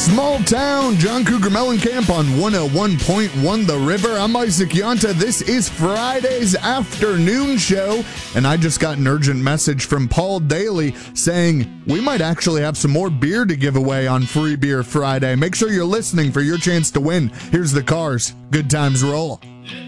Small Town, John Cougar Mellencamp on 101.1 The River. I'm Isaac Yonta. This is Friday's afternoon show, and I just got an urgent message from Paul Daly saying we might actually have some more beer to give away on Free Beer Friday. Make sure you're listening for your chance to win. Here's the Cars. Good times roll.